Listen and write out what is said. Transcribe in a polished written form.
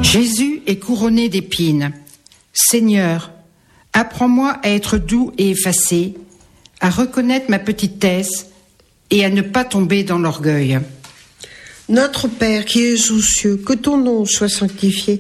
Jésus est couronné d'épines. Seigneur, apprends-moi à être doux et effacé, à reconnaître ma petitesse et à ne pas tomber dans l'orgueil. Notre Père qui es aux cieux, que ton nom soit sanctifié,